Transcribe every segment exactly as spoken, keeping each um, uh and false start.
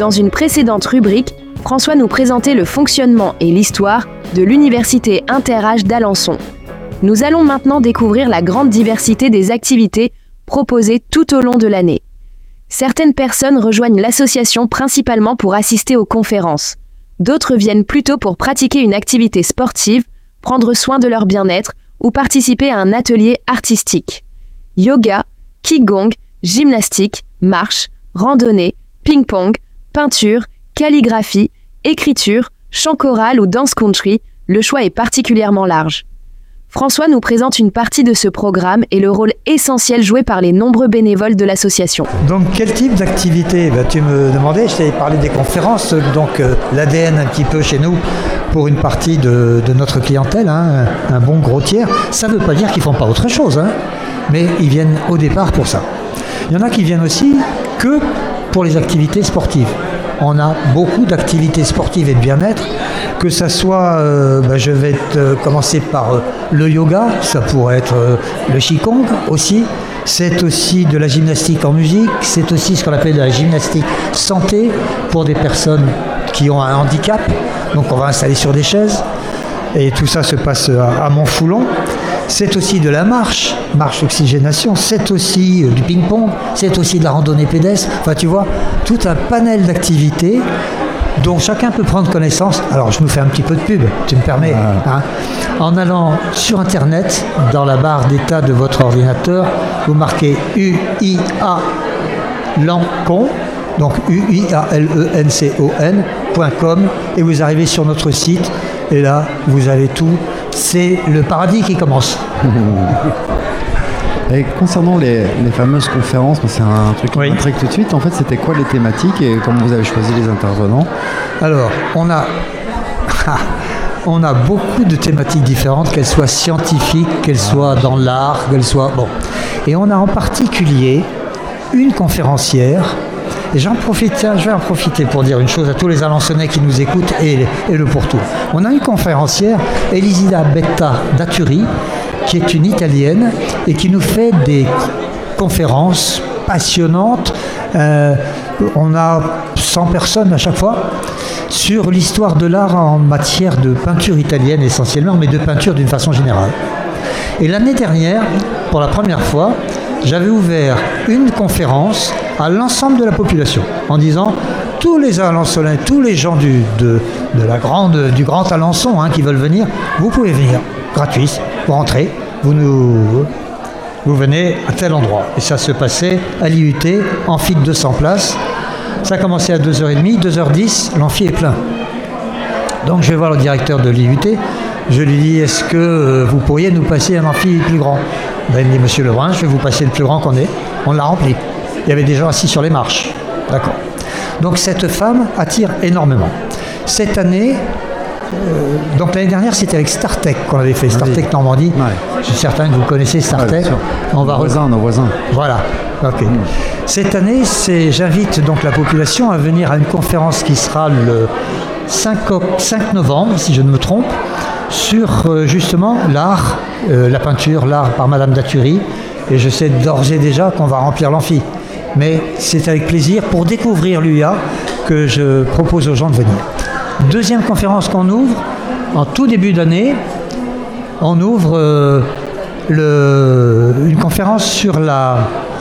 Dans une précédente rubrique, François nous présentait le fonctionnement et l'histoire de l'Université Inter-Âge d'Alençon. Nous allons maintenant découvrir la grande diversité des activités proposées tout au long de l'année. Certaines personnes rejoignent l'association principalement pour assister aux conférences. D'autres viennent plutôt pour pratiquer une activité sportive, prendre soin de leur bien-être ou participer à un atelier artistique. Yoga, qigong, gymnastique, marche, randonnée, ping-pong, peinture, calligraphie, écriture, chant choral ou danse country, le choix est particulièrement large. François nous présente une partie de ce programme et le rôle essentiel joué par les nombreux bénévoles de l'association. Donc quel type d'activité ? Ben, tu me demandais, je t'avais parlé des conférences, donc euh, l'A D N un petit peu chez nous pour une partie de, de notre clientèle, hein, un bon gros tiers. Ça ne veut pas dire qu'ils ne font pas autre chose, hein, mais ils viennent au départ pour ça. Il y en a qui viennent aussi que pour les activités sportives. On a beaucoup d'activités sportives et de bien-être, que ça soit, euh, ben je vais te, commencer par euh, le yoga, ça pourrait être euh, le qigong aussi, c'est aussi de la gymnastique en musique, c'est aussi ce qu'on appelle de la gymnastique santé pour des personnes qui ont un handicap, donc on va installer sur des chaises, et tout ça se passe à, à Montfoulon. C'est aussi de la marche, marche oxygénation, c'est aussi du ping-pong, c'est aussi de la randonnée pédestre. Enfin, tu vois, tout un panel d'activités dont chacun peut prendre connaissance. Alors, je nous fais un petit peu de pub, tu me permets, hein, en allant sur Internet, dans la barre d'état de votre ordinateur, vous marquez U I A Lancon, donc U I A L E N C O N point com, et vous arrivez sur notre site, et là, vous avez tout. C'est le paradis qui commence. Et concernant les, les fameuses conférences, c'est un truc qui oui. m'intrigue tout de suite. En fait, c'était quoi les thématiques et comment vous avez choisi les intervenants ? Alors, on a, on a beaucoup de thématiques différentes, qu'elles soient scientifiques, qu'elles soient dans l'art, qu'elles soient... Bon. Et on a en particulier une conférencière. Et j'en profite, tiens, je vais en profiter pour dire une chose à tous les Alençonnais qui nous écoutent et, et le pourtour. On a une conférencière, Elisida Betta Daturi, qui est une Italienne et qui nous fait des conférences passionnantes. Euh, on a cent personnes à chaque fois sur l'histoire de l'art en matière de peinture italienne essentiellement, mais de peinture d'une façon générale. Et l'année dernière, pour la première fois, j'avais ouvert une conférence à l'ensemble de la population en disant tous les Alençonnais, tous les gens du, de, de la grande, du Grand Alençon hein, qui veulent venir, vous pouvez venir, gratuit, vous rentrez, vous, nous, vous venez à tel endroit. Et ça se passait à l'I U T, amphi de deux cents places. Ça a commencé à deux heures trente, deux heures dix, l'amphi est plein. Donc je vais voir le directeur de l'I U T, je lui dis est-ce que vous pourriez nous passer un amphi plus grand ? Ben, il me dit monsieur Lebrun, je vais vous passer le plus grand qu'on ait. On l'a rempli. Il y avait des gens assis sur les marches. D'accord. Donc cette femme attire énormément. Cette année, euh, donc l'année dernière, c'était avec Startech qu'on avait fait, Startech oui. Normandie. Ouais. Je suis certain que vous connaissez Startech. Ouais, on va nos voisins, nos voisins. Voilà. Ok. Mmh. Cette année, c'est, j'invite donc la population à venir à une conférence qui sera le cinq novembre, si je ne me trompe, sur euh, justement l'art, euh, la peinture, l'art par Madame Daturi. Et je sais d'ores et déjà qu'on va remplir l'amphi. Mais c'est avec plaisir pour découvrir l'U I A que je propose aux gens de venir. Deuxième conférence qu'on ouvre, en tout début d'année, on ouvre euh, le, une conférence sur la,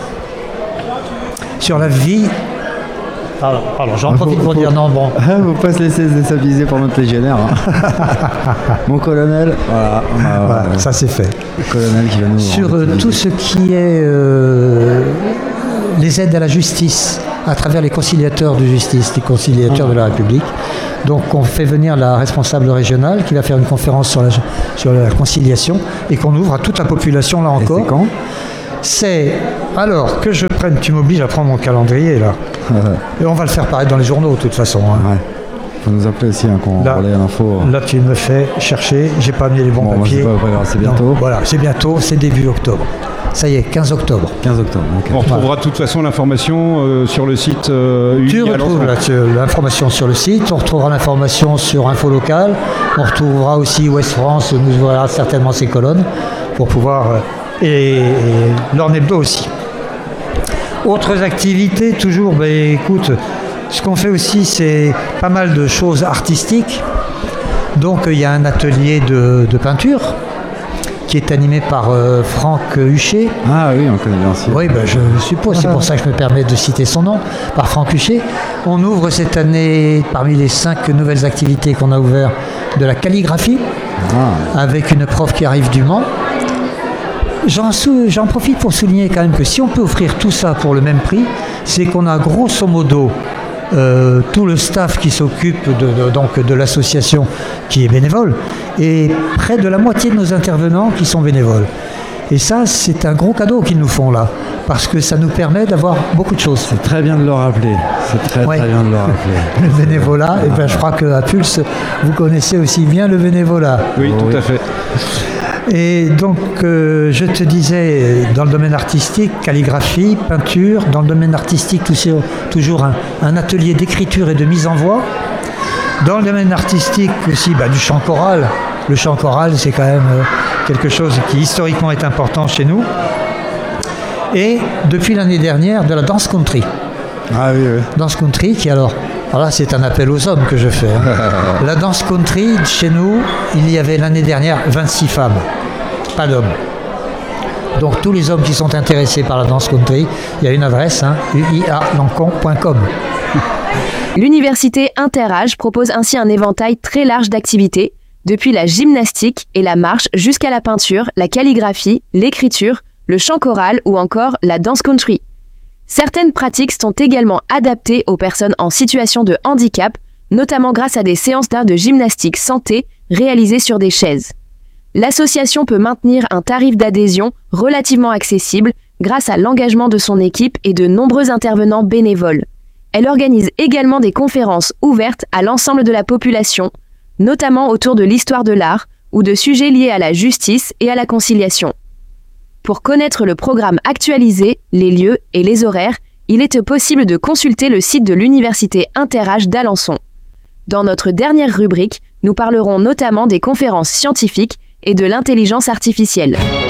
sur la vie... Pardon, pardon j'en profite pour dire non, bon. Il ne faut pas se laisser déstabiliser par notre légionnaire. Hein. Mon colonel, voilà. On a, voilà euh, ça c'est fait. Le colonel qui va nous... Sur euh, tout ce qui est euh, les aides à la justice, à travers les conciliateurs de justice, les conciliateurs de la République. Donc on fait venir la responsable régionale qui va faire une conférence sur la, sur la conciliation et qu'on ouvre à toute la population là encore. Et c'est quand ? C'est, alors que je prenne, tu m'obliges à prendre mon calendrier là. Et on va le faire paraître dans les journaux de toute façon. Hein. Ouais. Faut nous appeler aussi hein, quand on relaie l'info. Là tu me fais chercher, j'ai pas mis les bons bon, papiers. Moi, c'est, pas, c'est bientôt. Donc, voilà, c'est bientôt, c'est début octobre. Ça y est, quinze octobre. quinze octobre, okay. On retrouvera de toute façon l'information euh, sur le site euh, U I A. Tu retrouves la, l'information sur le site, on retrouvera l'information sur Info Local, on retrouvera aussi Ouest France, nous verra certainement ces colonnes pour pouvoir... Euh, et, et l'Orne Hebdo aussi. Autres activités, toujours, ben, écoute, Ce qu'on fait aussi, c'est pas mal de choses artistiques. Donc il y a un atelier de, de peinture qui est animé par euh, Franck Huchet. Ah oui, on connaît bien aussi. Oui, ben, je suppose, c'est pour ça que je me permets de citer son nom, par Franck Huchet. On ouvre cette année, parmi les cinq nouvelles activités qu'on a ouvertes, de la calligraphie, ah. avec une prof qui arrive du Mans. J'en, sou- j'en profite pour souligner quand même que si on peut offrir tout ça pour le même prix, c'est qu'on a grosso modo euh, tout le staff qui s'occupe de, de, donc de l'association qui est bénévole et près de la moitié de nos intervenants qui sont bénévoles. Et ça, c'est un gros cadeau qu'ils nous font là, parce que ça nous permet d'avoir beaucoup de choses. C'est très bien de le rappeler. C'est très, ouais. très bien de le rappeler. Le bénévolat, et ben, je crois qu'à Pulse, vous connaissez aussi bien le bénévolat. Oui, tout oui. à fait. Et donc, euh, je te disais, dans le domaine artistique, calligraphie, peinture, dans le domaine artistique, toujours un, un atelier d'écriture et de mise en voix. Dans le domaine artistique aussi, bah, du chant choral. Le chant choral, c'est quand même euh, quelque chose qui historiquement est important chez nous. Et depuis l'année dernière, de la danse country. Ah oui, oui. Danse country qui alors... Alors là, c'est un appel aux hommes que je fais. Hein. La danse country, chez nous, il y avait l'année dernière vingt-six femmes, pas d'hommes. Donc tous les hommes qui sont intéressés par la danse country, il y a une adresse, hein, u i a lancon point com. L'université Interage propose ainsi un éventail très large d'activités, depuis la gymnastique et la marche jusqu'à la peinture, la calligraphie, l'écriture, le chant choral ou encore la danse country. Certaines pratiques sont également adaptées aux personnes en situation de handicap, notamment grâce à des séances d'art de gymnastique santé réalisées sur des chaises. L'association peut maintenir un tarif d'adhésion relativement accessible grâce à l'engagement de son équipe et de nombreux intervenants bénévoles. Elle organise également des conférences ouvertes à l'ensemble de la population, notamment autour de l'histoire de l'art ou de sujets liés à la justice et à la conciliation. Pour connaître le programme actualisé, les lieux et les horaires, il est possible de consulter le site de l'Université Interage d'Alençon. Dans notre dernière rubrique, nous parlerons notamment des conférences scientifiques et de l'intelligence artificielle.